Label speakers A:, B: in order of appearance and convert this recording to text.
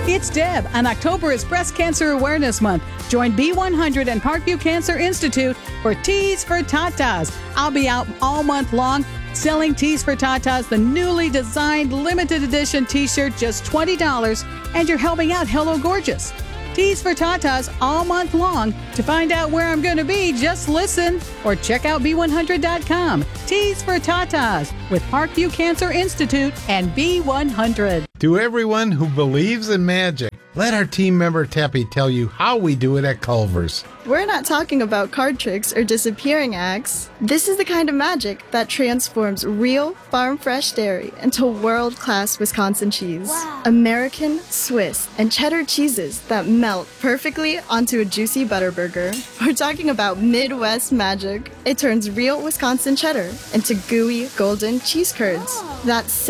A: It's Deb, and October is Breast Cancer Awareness Month. Join B100 and Parkview Cancer Institute for Tees for Tatas. I'll be out all month long selling Tees for Tatas, the newly designed limited edition t-shirt, just $20, and you're helping out Hello Gorgeous. Tees for Tatas all month long. To find out where I'm going to be, just listen or check out B100.com. Tees for Tatas with Parkview Cancer Institute and B100.
B: To everyone who believes in magic, let our team member Teppy tell you how we do it at Culver's.
C: We're not talking about card tricks or disappearing acts. This is the kind of magic that transforms real, farm-fresh dairy into world-class Wisconsin cheese. Wow. American, Swiss, and cheddar cheeses that melt perfectly onto a juicy butter burger. We're talking about Midwest magic. It turns real Wisconsin cheddar into gooey, golden cheese curds. That's